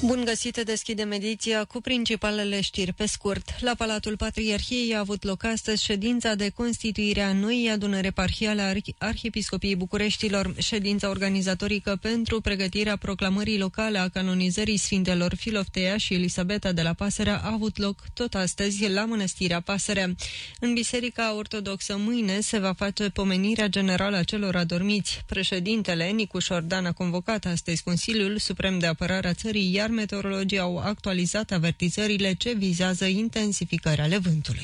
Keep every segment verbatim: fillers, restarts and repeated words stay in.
Bun găsit, deschidem ediția cu principalele știri pe scurt. La Palatul Patriarhiei a avut loc astăzi ședința de constituire a noii adunări eparhiale a Arhiepiscopiei Bucureștilor, ședința organizatorică pentru pregătirea proclamării locale a canonizării Sfintelor Filoftea și Elisabeta de la Pasărea a avut loc tot astăzi la Mănăstirea Pasărea. În Biserica Ortodoxă mâine se va face pomenirea generală a celor adormiți. Președintele Nicu Șordan a convocat astăzi Consiliul Suprem de Apărare a țării, iar meteorologii au actualizat avertizările ce vizează intensificarea ale vântului.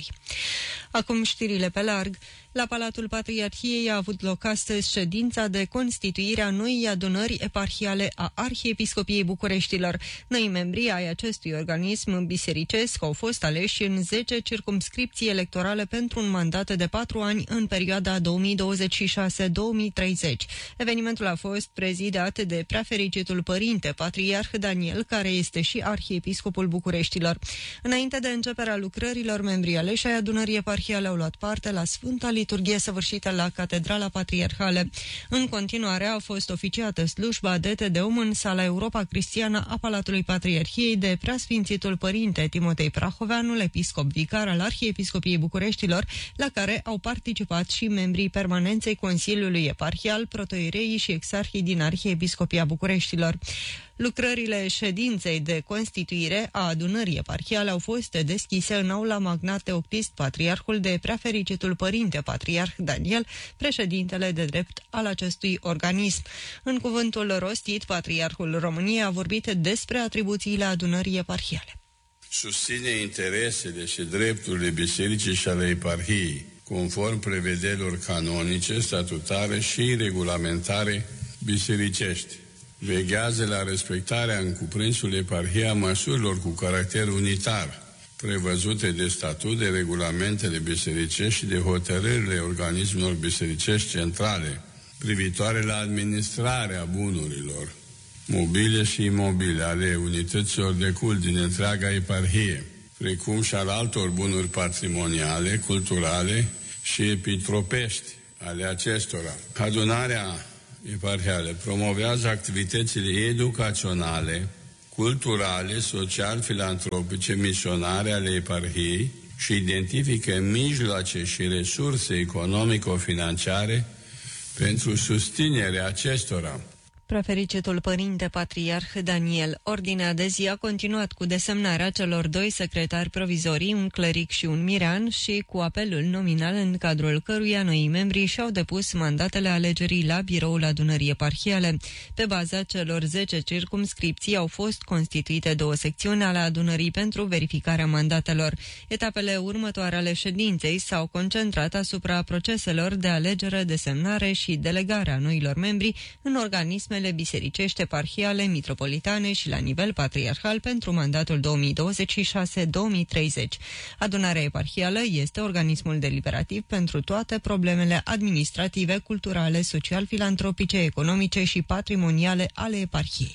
Acum știrile pe larg. La Palatul Patriarhiei a avut loc astăzi ședința de constituire a noii adunări eparhiale a Arhiepiscopiei Bucureștilor. Noi membri ai acestui organism bisericesc au fost aleși în zece circumscripții electorale pentru un mandat de patru ani în perioada două mii douăzeci și șase două mii treizeci. Evenimentul a fost prezidat de preafericitul părinte Patriarh Daniel, care este și arhiepiscopul Bucureștilor. Înainte de începerea lucrărilor, membrii aleși ai adunării eparhiale au luat parte la Sfânta liturghie săvârșită la Catedrala Patriarhală. În continuare a fost oficiată slujba de Tedeum în sala Europa Cristiană a Palatului Patriarhiei de preasfințitul părinte Timotei Prahoveanul, episcop vicar al Arhiepiscopiei Bucureștilor, la care au participat și membrii permanenței Consiliului Eparhial, protoiereii și exarhii din Arhiepiscopia Bucureștilor. Lucrările ședinței de constituire a adunării eparhiale au fost deschise în aula Magnat Teoctist Patriarhul de preafericitul părinte Patriarh Daniel, președintele de drept al acestui organism. În cuvântul rostit, Patriarhul României a vorbit despre atribuțiile adunării eparhiale. Susține interesele și drepturile bisericii și ale eparhiei, conform prevederilor canonice, statutare și regulamentare bisericești. Veghează la respectarea în cuprinsul eparhiei a măsurilor cu caracter unitar, prevăzute de statut, de regulamentele bisericești și de hotărârile organismelor bisericești centrale, privitoare la administrarea bunurilor, mobile și imobile, ale unităților de cult din întreaga eparhie, precum și al altor bunuri patrimoniale, culturale și epitropești ale acestora. Adunarea eparhiale promovează activitățile educaționale, culturale, social-filantropice, misionare ale eparhiei și identifică mijloace și resurse economico-financiare pentru susținerea acestora. Prefericitul părinte Patriarh Daniel. Ordinea de zi a continuat cu desemnarea celor doi secretari provizorii, un cleric și un mirean, și cu apelul nominal în cadrul căruia noi membri și-au depus mandatele alegerii la biroul adunării eparhiale. Pe baza celor zece circumscripții au fost constituite două secțiuni ale adunării pentru verificarea mandatelor. Etapele următoare ale ședinței s-au concentrat asupra proceselor de alegere, desemnare și delegare a noilor membri în organisme bisericești eparhiale, mitropolitane și la nivel patriarhal pentru mandatul două mii douăzeci și șase două mii treizeci. Adunarea eparhială este organismul deliberativ pentru toate problemele administrative, culturale, social-filantropice, economice și patrimoniale ale eparhiei.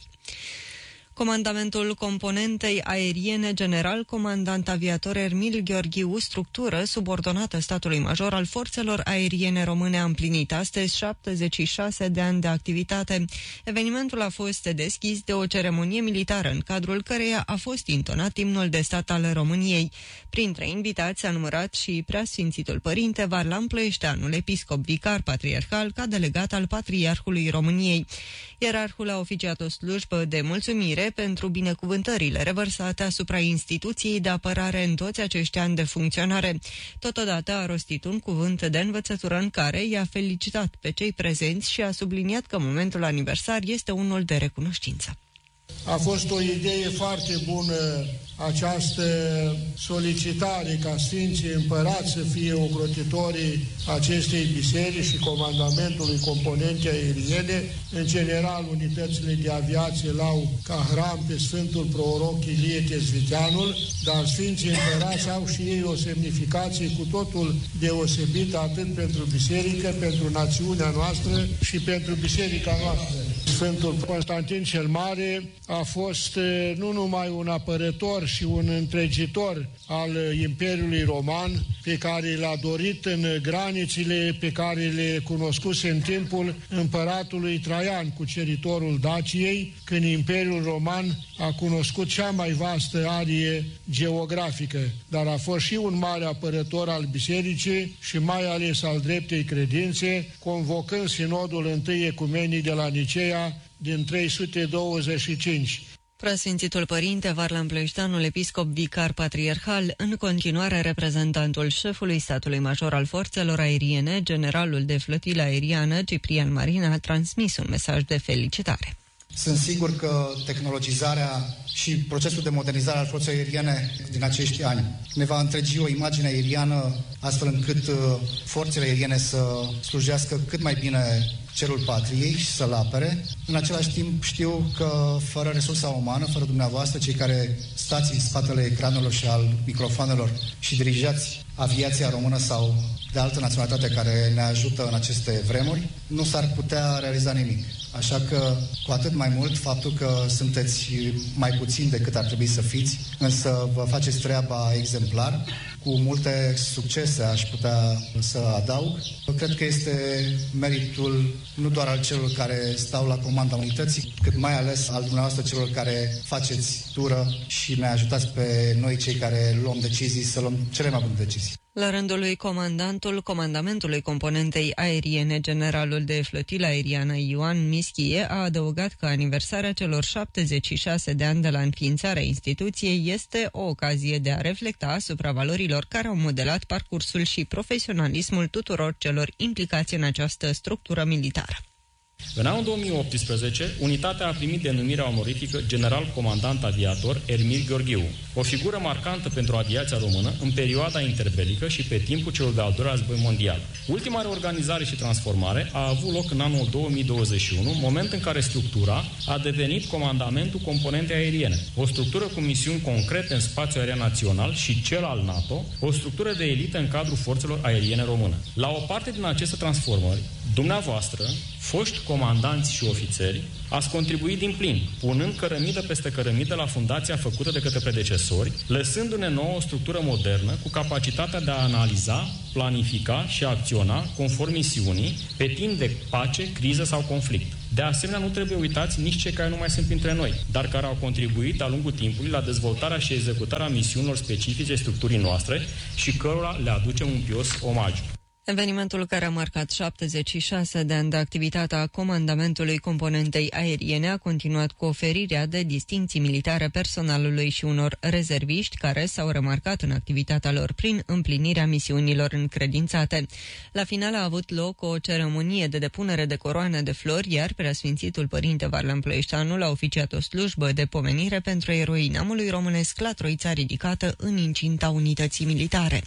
Comandamentul componentei aeriene, general comandant aviator Ermil Gheorghiu, structură subordonată statului major al forțelor aeriene române, a împlinit astăzi șaptezeci și șase de ani de activitate. Evenimentul a fost deschis de o ceremonie militară în cadrul căreia a fost intonat imnul de stat al României. Printre invitați s-a numărat și preasfințitul părinte Varlam Ploieșteanul, episcop vicar patriarhal, ca delegat al Patriarhului României. Ierarhul a oficiat o slujbă de mulțumire pentru binecuvântările revărsate asupra instituției de apărare în toți acești ani de funcționare. Totodată a rostit un cuvânt de învățătură în care i-a felicitat pe cei prezenți și a subliniat că momentul aniversar este unul de recunoștință. A fost o idee foarte bună această solicitare ca Sfinții Împărați să fie ocrotitorii acestei biserici și comandamentului componentei aeriene. În general, unitățile de aviație l-au ca hram pe Sfântul Proroc Ilie Tezviteanul, dar Sfinții Împărați au și ei o semnificație cu totul deosebită atât pentru biserică, pentru națiunea noastră și pentru biserica noastră. Sfântul Constantin cel Mare a fost nu numai un apărător și un întregitor al Imperiului Roman, pe care l-a dorit în granițele pe care le cunoscuse în timpul împăratului Traian, cuceritorul Daciei, când Imperiul Roman a cunoscut cea mai vastă arie geografică, dar a fost și un mare apărător al bisericii și mai ales al dreptei credințe, convocând sinodul întâi ecumenic de la Nicea din trei sute douăzeci și cinci. Preasfințitul Părinte Varlam Plăișteanul, episcop vicar patriarhal, în continuare reprezentantul șefului statului major al forțelor aeriene, generalul de flotilă aeriană Ciprian Marina, a transmis un mesaj de felicitare. Sunt sigur că tehnologizarea și procesul de modernizare al forței aeriene din acești ani ne va întregi o imagine aeriană astfel încât forțele aeriene să slujească cât mai bine cerul patriei și să-l apere. În același timp știu că fără resursa umană, fără dumneavoastră, cei care stați în spatele ecranelor și al microfonelor și dirijați aviația română sau de altă naționalitate care ne ajută în aceste vremuri, nu s-ar putea realiza nimic. Așa că, cu atât mai mult, faptul că sunteți mai puțini decât ar trebui să fiți, însă vă faceți treaba exemplar, cu multe succese, aș putea să adaug. Cred că este meritul nu doar al celor care stau la comanda unității, cât mai ales al dumneavoastră celor care faceți tură și ne ajutați pe noi cei care luăm decizii să luăm cele mai bune decizii. La rândul lui comandantul comandamentului componentei aeriene, generalul de flotilă aeriană Ioan Mischie, a adăugat că aniversarea celor șaptezeci și șase de ani de la înființarea instituției este o ocazie de a reflecta asupra valorilor care au modelat parcursul și profesionalismul tuturor celor implicați în această structură militară. În anul două mii optsprezece, unitatea a primit denumirea onorifică General Comandant Aviator Ermil Gheorghiu, o figură marcantă pentru aviația română în perioada interbelică și pe timpul celor de-al doilea război mondial. Ultima reorganizare și transformare a avut loc în anul două mii douăzeci și unu, moment în care structura a devenit Comandamentul Componentei Aeriene, o structură cu misiuni concrete în spațiul aerian național și cel al NATO, o structură de elită în cadrul forțelor aeriene române. La o parte din aceste transformări, dumneavoastră, foști comandanți și ofițeri, ați contribuit din plin, punând cărămidă peste cărămidă la fundația făcută de către predecesori, lăsându-ne nouă o structură modernă cu capacitatea de a analiza, planifica și a acționa conform misiunii pe timp de pace, criză sau conflict. De asemenea, nu trebuie uitați nici cei care nu mai sunt printre noi, dar care au contribuit de-a lungul timpului la dezvoltarea și executarea misiunilor specifice structurii noastre și cărora le aducem un pios omagiu. Evenimentul, care a marcat șaptezeci și șase de ani de activitate a comandamentului componentei aeriene, a continuat cu oferirea de distincții militare personalului și unor rezerviști care s-au remarcat în activitatea lor prin împlinirea misiunilor încredințate. La final a avut loc o ceremonie de depunere de coroane de flori, iar Preasfințitul Părinte Varlam Plăișteanul a oficiat o slujbă de pomenire pentru eroii neamului românesc la Troița Ridicată în incinta unității militare.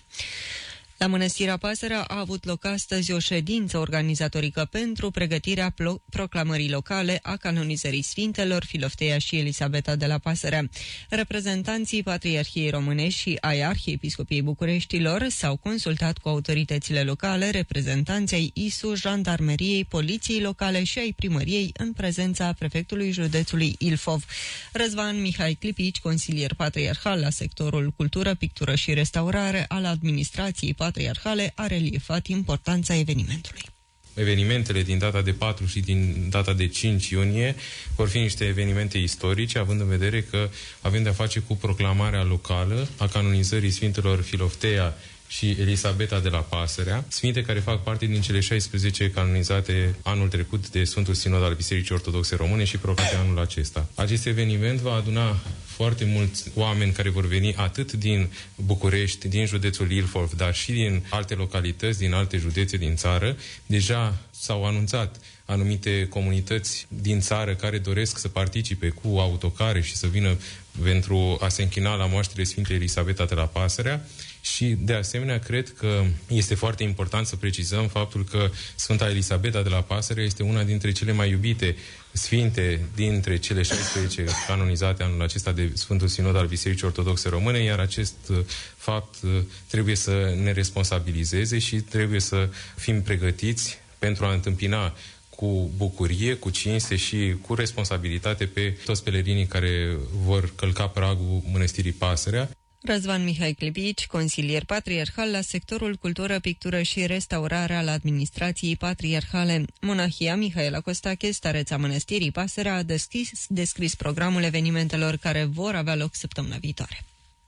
La Mănăstirea Pasărea a avut loc astăzi o ședință organizatorică pentru pregătirea proclamării locale a canonizării Sfintelor Filofteia și Elisabeta de la Pasărea. Reprezentanții Patriarhiei Românești și ai Arhiepiscopiei Bucureștilor s-au consultat cu autoritățile locale, reprezentanții ai I S U, Jandarmeriei, Poliției Locale și ai Primăriei, în prezența prefectului județului Ilfov. Răzvan Mihai Clipici, consilier patriarhal la sectorul cultură, pictură și restaurare al administrației patriarhale, a reliefat importanța evenimentului. Evenimentele din data de patru și din data de cinci iunie vor fi niște evenimente istorice, având în vedere că avem de-a face cu proclamarea locală a canonizării Sfintelor Filofteia și Elisabeta de la Pasărea, sfinte care fac parte din cele șaisprezece canonizate anul trecut de Sfântul Sinod al Bisericii Ortodoxe Române și proclamate anul acesta. Acest eveniment va aduna foarte mulți oameni care vor veni atât din București, din județul Ilfov, dar și din alte localități, din alte județe din țară. Deja s-au anunțat anumite comunități din țară care doresc să participe cu autocare și să vină pentru a se închina la moaștele Sfintei Elisabeta de la Pasărea. Și, de asemenea, cred că este foarte important să precizăm faptul că Sfânta Elisabeta de la Pasărea este una dintre cele mai iubite sfinte dintre cele șaisprezece canonizate anul acesta de Sfântul Sinod al Bisericii Ortodoxe Române, iar acest fapt trebuie să ne responsabilizeze și trebuie să fim pregătiți pentru a întâmpina cu bucurie, cu cinste și cu responsabilitate pe toți pelerinii care vor călca pragul Mănăstirii Pasărea. Răzvan Mihai Clipici, consilier patriarhal la sectorul cultură, pictură și restaurare al administrației patriarhale. Monahia Mihaela Costache, stareța Mănăstirii Pasărea, a deschis, descris programul evenimentelor care vor avea loc săptămâna viitoare.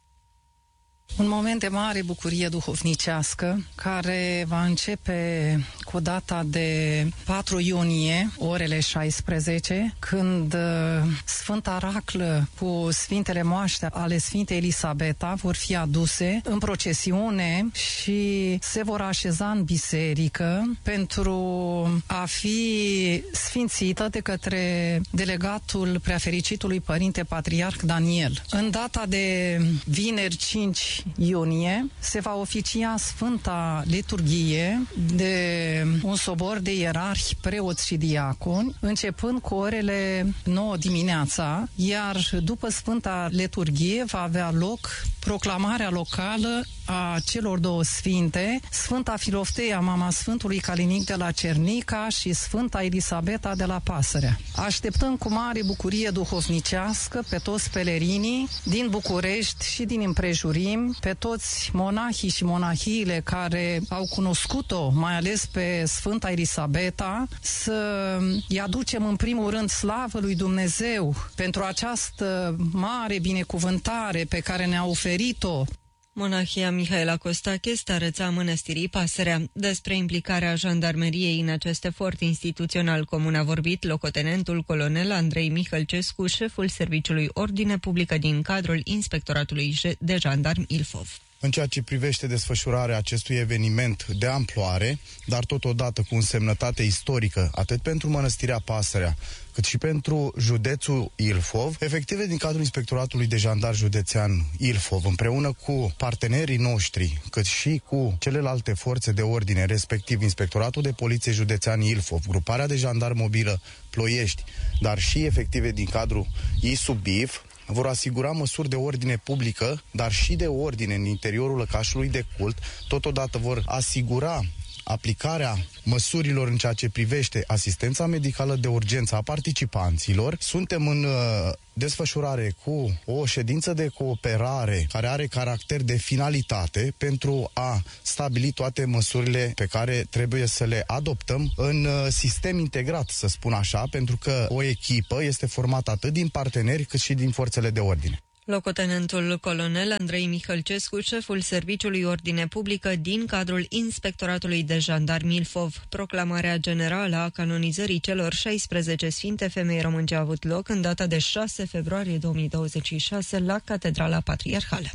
Un moment de mare bucurie duhovnicească, care va începe cu data de patru iunie, orele șaisprezece, când Sfânta Raclă cu Sfintele Moaște ale Sfintei Elisabeta vor fi aduse în procesiune și se vor așeza în biserică pentru a fi sfințită de către delegatul Preafericitului Părinte Patriarh Daniel. În data de vineri cinci iunie se va oficia Sfânta Liturghie de un sobor de ierarhi, preoți și diaconi, începând cu orele nouă dimineața, iar după Sfânta Liturghie va avea loc proclamarea locală a celor două sfinte, Sfânta Filofteia, mama Sfântului Calinic de la Cernica și Sfânta Elisabeta de la Pasărea. Așteptăm cu mare bucurie duhovnicească pe toți pelerinii din București și din împrejurim, pe toți monahii și monahiile care au cunoscut-o, mai ales pe Sfânta Elisabeta, să-i aducem în primul rând slavă lui Dumnezeu pentru această mare binecuvântare pe care ne-a oferit-o. Monahia Mihaela Costache, stareța Mănăstirii Pasărea. Despre implicarea jandarmeriei în acest efort instituțional comun a vorbit locotenentul colonel Andrei Mihălcescu, șeful Serviciului Ordine Publică din cadrul Inspectoratului de Jandarmi Ilfov. În ceea ce privește desfășurarea acestui eveniment de amploare, dar totodată cu însemnătate istorică, atât pentru Mănăstirea Pasărea, cât și pentru județul Ilfov, efective din cadrul Inspectoratului de Jandar Județean Ilfov, împreună cu partenerii noștri, cât și cu celelalte forțe de ordine, respectiv Inspectoratul de Poliție Județean Ilfov, Gruparea de Jandar Mobilă Ploiești, dar și efective din cadrul I S U B I F, vor asigura măsuri de ordine publică, dar și de ordine în interiorul lăcașului de cult. Totodată vor asigura aplicarea măsurilor în ceea ce privește asistența medicală de urgență a participanților. Suntem în uh, desfășurare cu o ședință de cooperare care are caracter de finalitate pentru a stabili toate măsurile pe care trebuie să le adoptăm în uh, sistem integrat, să spun așa, pentru că o echipă este formată atât din parteneri cât și din forțele de ordine. Locotenentul colonel Andrei Mihălcescu, șeful Serviciului Ordine Publică din cadrul Inspectoratului de Jandarmi Ilfov. Proclamarea generală a canonizării celor șaisprezece Sfinte Femei Românce a avut loc în data de șase februarie două mii douăzeci și șase la Catedrala Patriarhală.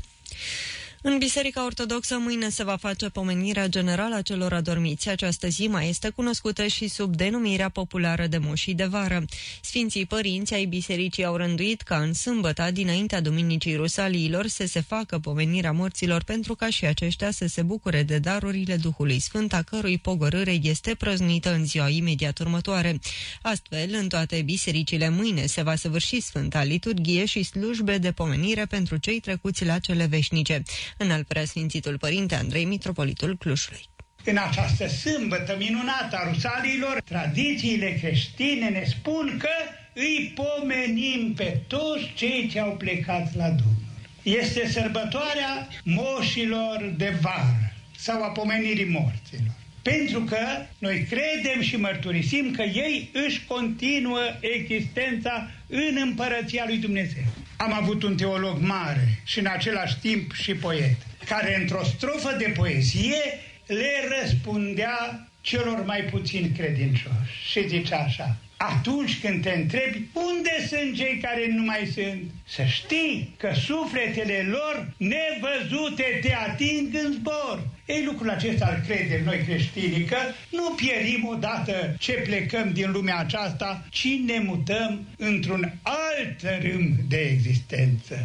În Biserica Ortodoxă mâine se va face pomenirea generală a celor adormiți. Această zi mai este cunoscută și sub denumirea populară de Moșii de Vară. Sfinții părinți ai bisericii au rânduit ca în sâmbătă, dinaintea Duminicii Rusaliilor, să se facă pomenirea morților pentru ca și aceștia să se bucure de darurile Duhului Sfânt, a cărui pogorâre este prăznuită în ziua imediat următoare. Astfel, în toate bisericile mâine se va săvârși Sfânta Liturghie și slujbe de pomenire pentru cei trecuți la cele veșnice. Înalt Preasfințitul Părinte Andrei, Mitropolitul Clujului. În această sâmbătă minunată a Rusaliilor, tradițiile creștine ne spun că îi pomenim pe toți cei ce au plecat la Domnul. Este sărbătoarea moșilor de vară sau a pomenirii morților. Pentru că noi credem și mărturisim că ei își continuă existența în împărăția lui Dumnezeu. Am avut un teolog mare și în același timp și poet, care într-o strofă de poezie le răspundea celor mai puțin credincioși și zicea așa: atunci când te întrebi unde sunt cei care nu mai sunt, să știi că sufletele lor nevăzute te ating în zbor. Ei, lucrul acesta îl credem noi creștinii, că nu pierim odată ce plecăm din lumea aceasta, ci ne mutăm într-un alt rând de existență.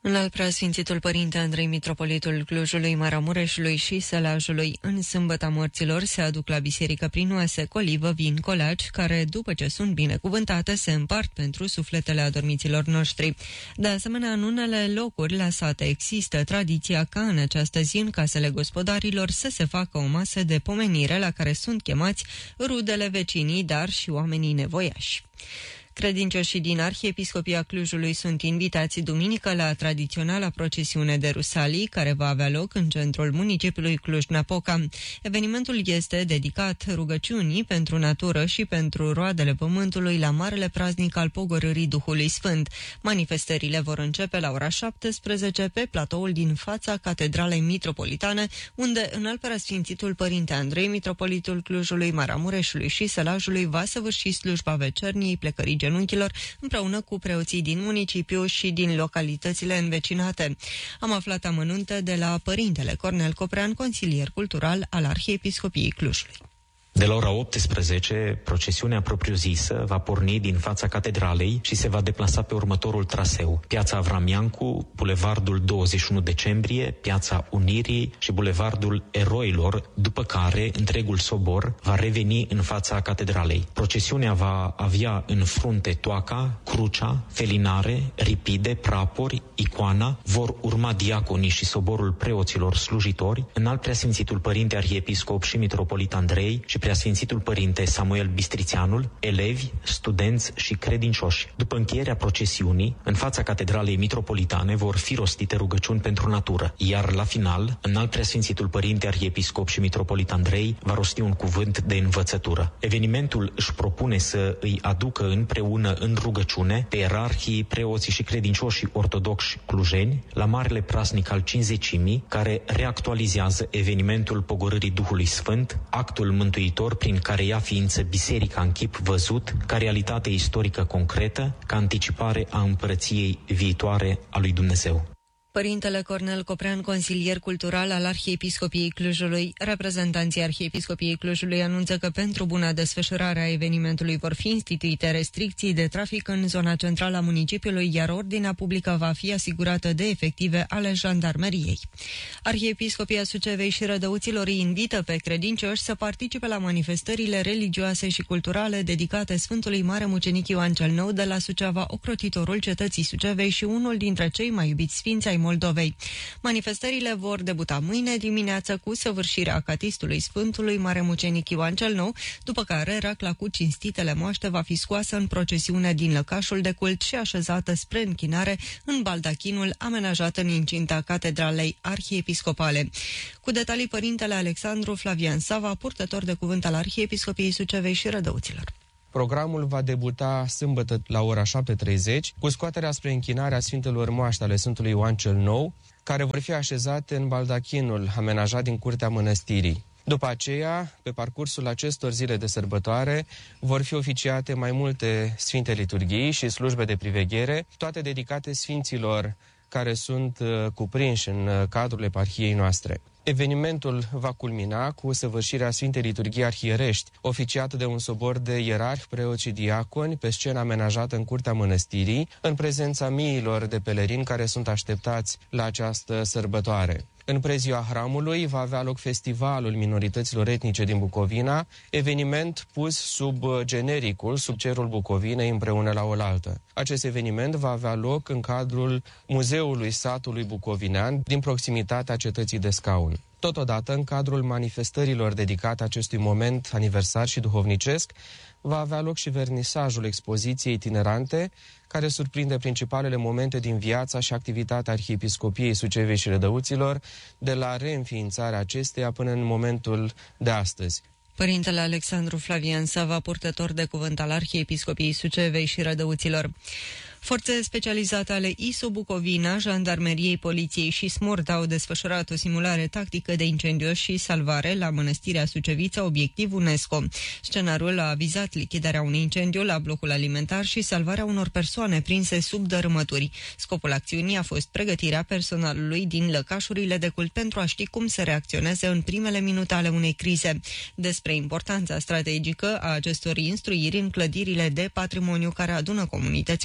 Înalt Preasfințitul Părinte Andrei, mitropolitul Clujului, Maramureșului și Sălajului, în sâmbăta morților se aduc la biserică prin oase, colivă, vin, colaci, care, după ce sunt binecuvântate, se împart pentru sufletele adormiților noștri. De asemenea, în unele locuri la sate există tradiția ca în această zi, în casele gospodarilor, să se facă o masă de pomenire la care sunt chemați rudele, vecinii, dar și oamenii nevoiași. Credincioșii din Arhiepiscopia Clujului sunt invitați duminică la tradiționala procesiune de Rusalii, care va avea loc în centrul municipiului Cluj-Napoca. Evenimentul este dedicat rugăciunii pentru natură și pentru roadele pământului la marele praznic al pogorârii Duhului Sfânt. Manifestările vor începe la ora șaptesprezece pe platoul din fața Catedralei Mitropolitane, unde Înalt Preasfințitul Părinte Andrei, mitropolitul Clujului, Maramureșului și Sălajului, va săvârși slujba vecerniei plecării genunchilor împreună cu preoții din municipiu și din localitățile învecinate. Am aflat amănunte de la Părintele Cornel Coprean, consilier cultural al Arhiepiscopiei Clujului. De la ora optsprezece, procesiunea propriu-zisă va porni din fața catedralei și se va deplasa pe următorul traseu: Piața Avram Iancu, Bulevardul douăzeci și unu decembrie, Piața Unirii și Bulevardul Eroilor, după care întregul sobor va reveni în fața catedralei. Procesiunea va avea în frunte toaca, crucea, felinare, ripide, prapori, icoana, vor urma diaconii și soborul preoților slujitori, Înalt Preasfințitul Părinte Arhiepiscop și Mitropolit Andrei și Preasfințitul Părinte Samuel Bistrițeanul, elevi, studenți și credincioși. După încheierea procesiunii, în fața Catedralei Mitropolitane vor fi rostite rugăciuni pentru natură, iar la final, Înalt Preasfințitul Părinte Arhiepiscop și Mitropolit Andrei va rosti un cuvânt de învățătură. Evenimentul își propune să îi aducă împreună în rugăciune pe ierarhii, preoții și credincioșii ortodoxi clujeni la marele praznic al cincizecimii, care reactualizează evenimentul pogorârii Duhului Sfânt, actul mântuitor prin care ia ființă biserica în chip văzut, ca realitate istorică concretă, ca anticipare a împărăției viitoare a lui Dumnezeu. Părintele Cornel Coprean, consilier cultural al Arhiepiscopiei Clujului, reprezentanții Arhiepiscopiei Clujului anunță că pentru buna desfășurare a evenimentului vor fi instituite restricții de trafic în zona centrală a municipiului, iar ordinea publică va fi asigurată de efective ale jandarmeriei. Arhiepiscopia Sucevei și Rădăuților îi invită pe credincioși să participe la manifestările religioase și culturale dedicate Sfântului Mare Mucenic Ioan cel Nou de la Suceava, ocrotitorul cetății Sucevei și unul dintre cei mai iubiți sfinți ai Moldovei. Manifestările vor debuta mâine dimineață cu săvârșirea acatistului Sfântului Mare Mucenic Ioan cel Nou, după care racla cu cinstitele moaște va fi scoasă în procesiune din lăcașul de cult și așezată spre închinare în baldachinul amenajat în incinta Catedralei Arhiepiscopale. Cu detalii, Părintele Alexandru Flavian Sava, purtător de cuvânt al Arhiepiscopiei Sucevei și Rădăuților. Programul va debuta sâmbătă la ora șapte și treizeci cu scoaterea spre închinarea Sfintelor Moaște ale Sfântului Ioan cel Nou, care vor fi așezate în baldachinul amenajat din curtea mănăstirii. După aceea, pe parcursul acestor zile de sărbătoare, vor fi oficiate mai multe sfinte liturghii și slujbe de priveghere, toate dedicate sfinților care sunt uh, cuprinși în uh, cadrul eparhiei noastre. Evenimentul va culmina cu săvârșirea Sfintei Liturghii Arhierești, oficiată de un sobor de ierarhi, preoți și diaconi pe scena amenajată în curtea mănăstirii, în prezența miilor de pelerini care sunt așteptați la această sărbătoare. În preziua hramului va avea loc festivalul minorităților etnice din Bucovina, eveniment pus sub genericul Sub cerul Bucovinei împreună la oaltă. Acest eveniment va avea loc în cadrul Muzeului Satului Bucovinean din proximitatea cetății de Scaun. Totodată, în cadrul manifestărilor dedicate acestui moment aniversar și duhovnicesc, va avea loc și vernisajul expoziției itinerante, care surprinde principalele momente din viața și activitatea Arhiepiscopiei Sucevei și Rădăuților, de la reînființarea acesteia până în momentul de astăzi. Părintele Alexandru Flavian Sava, purtător de cuvânt al Arhiepiscopiei Sucevei și Rădăuților. Forțe specializate ale I S U Bucovina, Jandarmeriei, Poliției și SMURD au desfășurat o simulare tactică de incendiu și salvare la Mănăstirea Sucevița, obiectiv UNESCO. Scenariul a vizat lichidarea unui incendiu la blocul alimentar și salvarea unor persoane prinse sub dărâmături. Scopul acțiunii a fost pregătirea personalului din lăcașurile de cult pentru a ști cum să reacționeze în primele minute ale unei crize. Despre importanța strategică a acestor instruiri în clădirile de patrimoniu care adună comunități mari de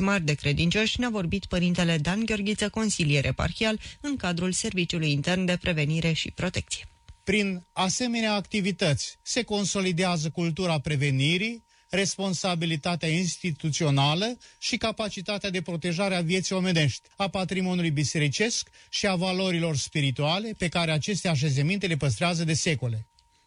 credincioși, ne-a vorbit părintele Dan Gheorghiță, consilier eparhial în cadrul Serviciului Intern de Prevenire și Protecție. Prin asemenea activități se consolidează cultura prevenirii, responsabilitatea instituțională și capacitatea de protejare a vieții omenești, a patrimoniului bisericesc și a valorilor spirituale pe care aceste așezăminte le păstrează de secole.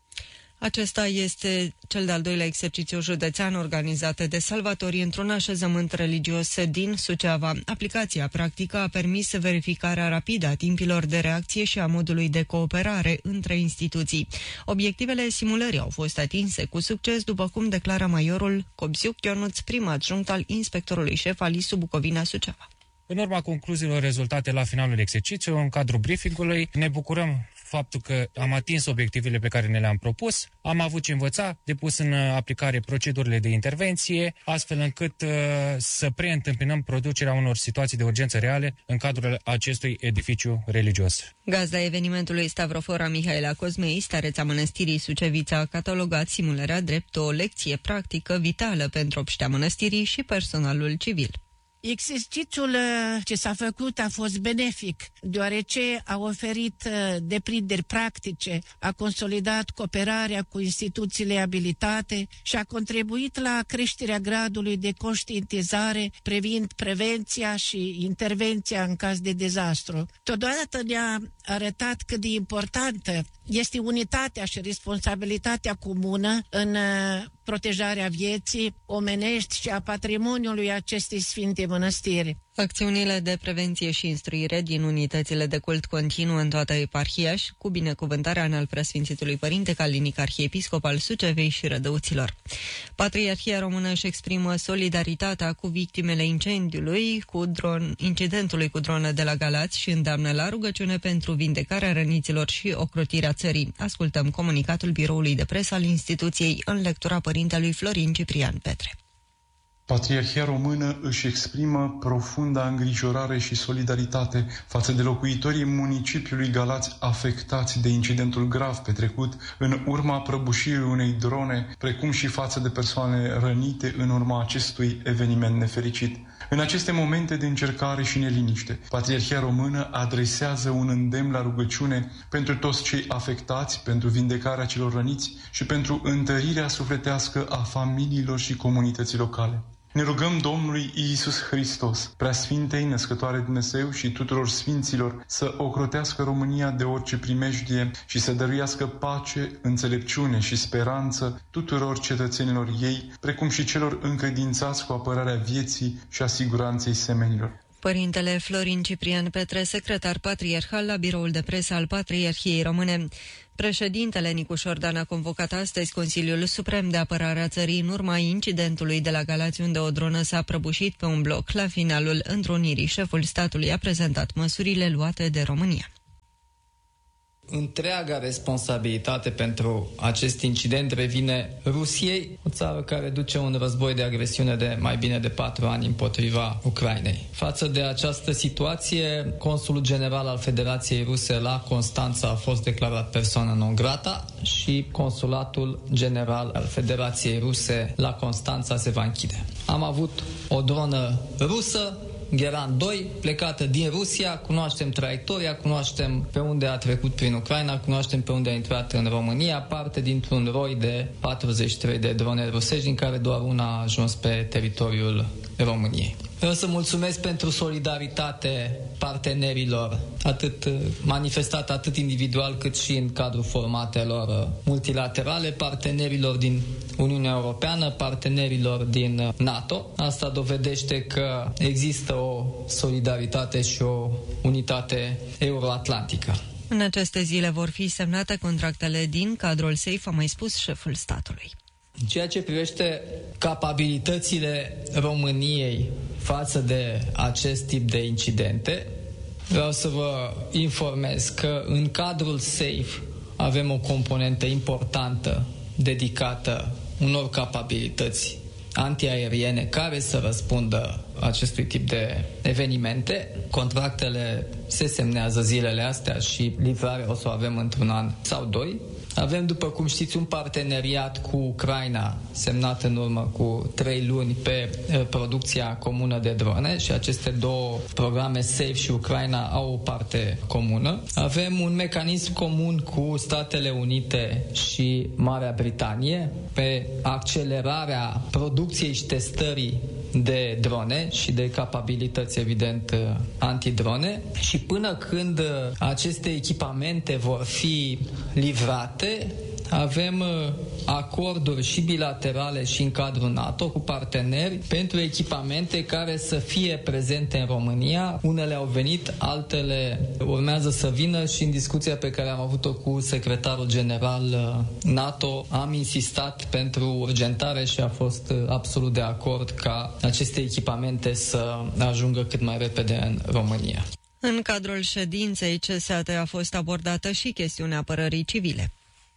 Acesta este cel de-al doilea exercițiu județean organizat de salvatori într-un așezământ religios din Suceava. Aplicația practică a permis verificarea rapidă a timpilor de reacție și a modului de cooperare între instituții. Obiectivele simulării au fost atinse cu succes, după cum declară majorul Cobziuc Ionuț, prim adjunct al inspectorului șef al I S U Bucovina Suceava. În urma concluziilor rezultate la finalul exercițiului, în cadrul briefingului, ne bucurăm faptul că am atins obiectivele pe care ne le-am propus, am avut ce învăța, depus în aplicare procedurile de intervenție, astfel încât uh, să preîntâmpinăm producerea unor situații de urgență reale în cadrul acestui edificiu religios. Gazda evenimentului Stavrofora Mihaela Cosmei, stareța mănăstirii Sucevița, a catalogat simularea drept o lecție practică vitală pentru obștea mănăstirii și personalul civil. Exercițiul ce s-a făcut a fost benefic, deoarece a oferit deprinderi practice, a consolidat cooperarea cu instituțiile abilitate și a contribuit la creșterea gradului de conștientizare privind prevenția și intervenția în caz de dezastru. Totodată ne-a arătat cât de importantă este unitatea și responsabilitatea comună în protejarea vieții omenești și a patrimoniului acestei sfinte mănăstiri. Acțiunile de prevenție și instruire din unitățile de cult continuă în toată eparhia și cu binecuvântarea în al Preasfințitului Părinte Calinic, arhiepiscop al Sucevei și Rădăuților. Patriarhia Română își exprimă solidaritatea cu victimele incendiului, cu dron, incidentului cu dronă de la Galați și îndeamnă la rugăciune pentru vindecarea răniților și ocrotirea țării. Ascultăm comunicatul biroului de presă al instituției în lectura părintelui Florin Ciprian Petre. Patriarhia Română își exprimă profunda îngrijorare și solidaritate față de locuitorii municipiului Galați afectați de incidentul grav petrecut în urma prăbușirii unei drone, precum și față de persoane rănite în urma acestui eveniment nefericit. În aceste momente de încercare și neliniște, Patriarhia Română adresează un îndemn la rugăciune pentru toți cei afectați, pentru vindecarea celor răniți și pentru întărirea sufletească a familiilor și comunității locale. Ne rugăm Domnului Iisus Hristos, Preasfintei Născătoare Dumnezeu și tuturor sfinților, să ocrotească România de orice primejdie și să dăruiască pace, înțelepciune și speranță tuturor cetățenilor ei, precum și celor încredințați cu apărarea vieții și a siguranței semenilor. Părintele Florin Ciprian Petre, secretar patriarhal la biroul de presă al Patriarhiei Române. Președintele Nicu Șordan a convocat astăzi Consiliul Suprem de Apărare a țării în urma incidentului de la Galați, unde o dronă s-a prăbușit pe un bloc. La finalul întrunirii, șeful statului a prezentat măsurile luate de România. Întreaga responsabilitate pentru acest incident revine Rusiei, o țară care duce un război de agresiune de mai bine de patru ani împotriva Ucrainei. Față de această situație, consulul general al Federației Ruse la Constanța a fost declarat persoană non grata și consulatul general al Federației Ruse la Constanța se va închide. Am avut o dronă rusă, Gheran doi, plecată din Rusia, cunoaștem traiectoria, cunoaștem pe unde a trecut prin Ucraina, cunoaștem pe unde a intrat în România, parte dintr-un roi de patruzeci și trei de drone rusești, din care doar una a ajuns pe teritoriul României. Vreau să mulțumesc pentru solidaritate partenerilor, atât manifestat atât individual cât și în cadrul formatelor multilaterale, partenerilor din Uniunea Europeană, partenerilor din NATO. Asta dovedește că există o solidaritate și o unitate euroatlantică. În aceste zile vor fi semnate contractele din cadrul SAFE, a mai spus șeful statului. În ceea ce privește capabilitățile României față de acest tip de incidente, vreau să vă informez că în cadrul SAFE avem o componentă importantă dedicată unor capabilități antiaeriene care să răspundă acestui tip de evenimente. Contractele se semnează zilele astea și livrarea o să o avem într-un an sau doi. Avem, după cum știți, un parteneriat cu Ucraina semnat în urmă cu trei luni pe producția comună de drone și aceste două programe SAFE și Ucraina au o parte comună. Avem un mecanism comun cu Statele Unite și Marea Britanie pe accelerarea producției și testării de drone și de capabilități, evident, antidrone. Și până când aceste echipamente vor fi livrate, avem acorduri și bilaterale și în cadrul NATO cu parteneri pentru echipamente care să fie prezente în România. Unele au venit, altele urmează să vină și în discuția pe care am avut-o cu secretarul general NATO am insistat pentru urgentare și a fost absolut de acord ca aceste echipamente să ajungă cât mai repede în România. În cadrul ședinței C S A T a fost abordată și chestiunea apărării civile.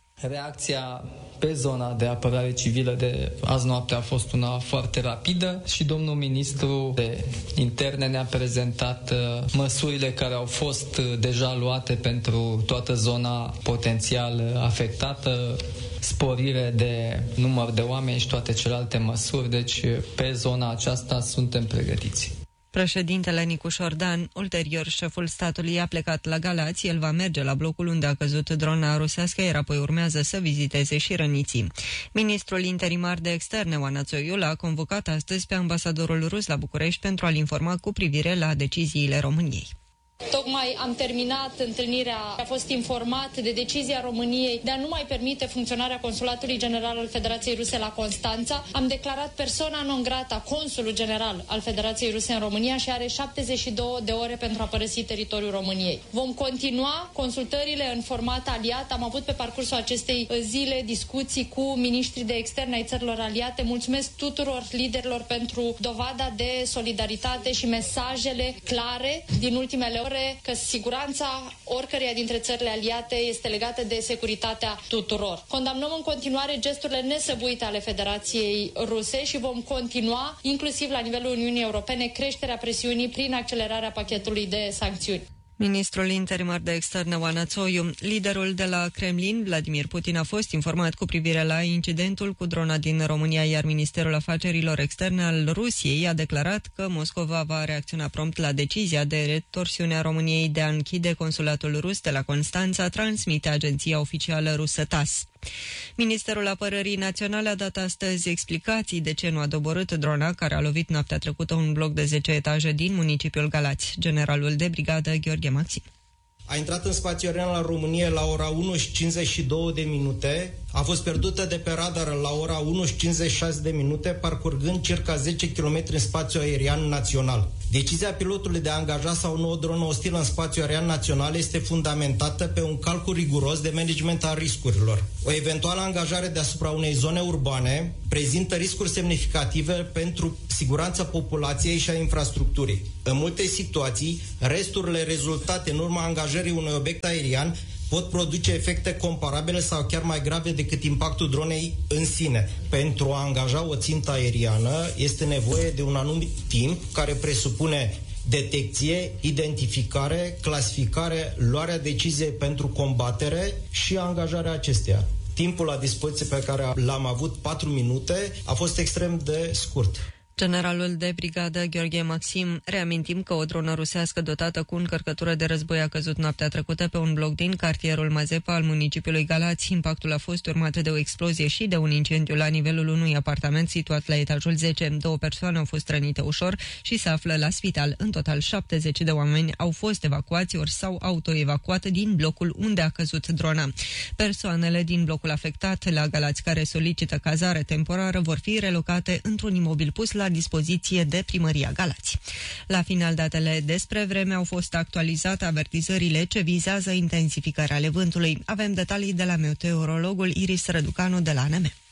Reacția pe zona de apărare civilă de azi noapte a fost una foarte rapidă și domnul ministru de interne ne-a prezentat măsurile care au fost deja luate pentru toată zona potențial afectată, sporire de număr de oameni și toate celelalte măsuri, deci pe zona aceasta suntem pregătiți. Președintele Nicu Șordan, ulterior șeful statului, a plecat la Galați, el va merge la blocul unde a căzut drona rusească, iar apoi urmează să viziteze și răniții. Ministrul interimar de externe, Oana Țoiu, a convocat astăzi pe ambasadorul rus la București pentru a-l informa cu privire la deciziile României. Tocmai am terminat întâlnirea, a fost informat de decizia României de a nu mai permite funcționarea Consulatului General al Federației Ruse la Constanța. Am declarat persona non grata consulul general al Federației Ruse în România și are șaptezeci și două de ore pentru a părăsi teritoriul României. Vom continua consultările în format aliat. Am avut pe parcursul acestei zile discuții cu miniștrii de externe ai țărilor aliate. Mulțumesc tuturor liderilor pentru dovada de solidaritate și mesajele clare din ultimele ore că siguranța oricăreia dintre țările aliate este legată de securitatea tuturor. Condamnăm în continuare gesturile nesăbuite ale Federației Ruse și vom continua, inclusiv la nivelul Uniunii Europene, creșterea presiunii prin accelerarea pachetului de sancțiuni. Ministrul interimar de externe, Oana Țoiu, liderul de la Kremlin, Vladimir Putin, a fost informat cu privire la incidentul cu drona din România, iar Ministerul Afacerilor Externe al Rusiei a declarat că Moscova va reacționa prompt la decizia de retorsiune a României de a închide consulatul rus de la Constanța, transmite agenția oficială rusă TASS. Ministerul Apărării Naționale a dat astăzi explicații de ce nu a doborât drona care a lovit noaptea trecută un bloc de zece etaje din municipiul Galați. Generalul de brigadă Gheorghe Maxim. A intrat în spațiul aerian la România la ora unu și cincizeci și două de minute, a fost pierdută de pe radar la ora unu și cincizeci și șase de minute, parcurgând circa zece kilometri în spațiul aerian național. Decizia pilotului de a angaja sau nu o dronă ostilă în spațiul aerian național este fundamentată pe un calcul riguros de management al riscurilor. O eventuală angajare deasupra unei zone urbane prezintă riscuri semnificative pentru siguranța populației și a infrastructurii. În multe situații, resturile rezultate în urma angajării unui obiect aerian pot produce efecte comparabile sau chiar mai grave decât impactul dronei în sine. Pentru a angaja o țintă aeriană este nevoie de un anumit timp care presupune detecție, identificare, clasificare, luarea deciziei pentru combatere și angajarea acesteia. Timpul la dispoziție pe care l-am avut, patru minute, a fost extrem de scurt. Generalul de brigadă Gheorghe Maxim, reamintim că o dronă rusească dotată cu încărcătură de război a căzut noaptea trecută pe un bloc din cartierul Mazepa al municipiului Galați. Impactul a fost urmat de o explozie și de un incendiu la nivelul unui apartament situat la etajul zece. Două persoane au fost rănite ușor și se află la spital. În total, șaptezeci de oameni au fost evacuați ori s-au autoevacuat din blocul unde a căzut drona. Persoanele din blocul afectat la Galați care solicită cazare temporară vor fi relocate într-un imobil pus la dispoziție de Primăria Galați. La final, datele despre vreme au fost actualizate, avertizările ce vizează intensificarea ale vântului. Avem detalii de la meteorologul Iris Răducanu de la A N M.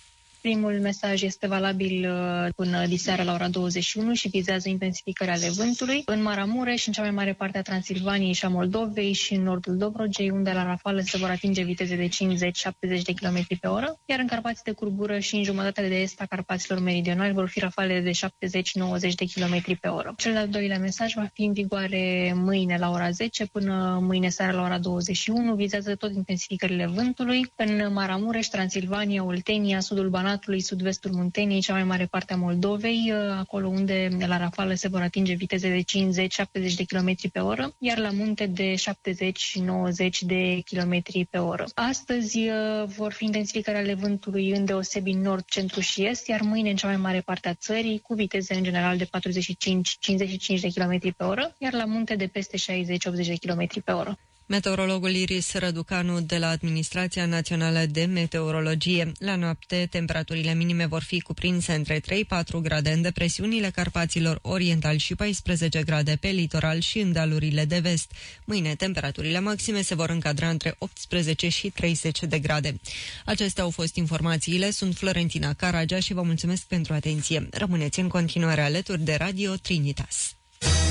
Primul mesaj este valabil până diseară la ora douăzeci și unu și vizează intensificarea ale vântului. În Maramureș, în cea mai mare parte a Transilvaniei și a Moldovei și în nordul Dobrogei, unde la rafală se vor atinge viteze de cincizeci șaptezeci de kilometri pe oră, iar în Carpații de Curgură și în jumătatea de est a Carpaților meridionali vor fi rafale de șaptezeci nouăzeci de kilometri pe oră. Cel de-al doilea mesaj va fi în vigoare mâine la ora zece până mâine seara la ora douăzeci și unu, vizează tot intensificările vântului. În Maramureș, Transilvania, Oltenia, sudul Banatului, sud-vestul Munteniei, cea mai mare parte a Moldovei, acolo unde la rafală se vor atinge viteze de cincizeci șaptezeci de kilometri pe oră, iar la munte de șaptezeci nouăzeci de kilometri pe oră. Astăzi vor fi intensificări ale vântului îndeosebi în nord, centru și est, iar mâine în cea mai mare parte a țării, cu viteze în general de patruzeci și cinci cincizeci și cinci de kilometri pe oră, iar la munte de peste șaizeci optzeci de kilometri pe oră. Meteorologul Iris Răducanu de la Administrația Națională de Meteorologie. La noapte, temperaturile minime vor fi cuprinse între trei patru grade în depresiunile Carpaților Orientali și paisprezece grade pe litoral și în dealurile de vest. Mâine, temperaturile maxime se vor încadra între optsprezece și treizeci de grade. Acestea au fost informațiile. Sunt Florentina Caragea și vă mulțumesc pentru atenție. Rămâneți în continuare alături de Radio Trinitas.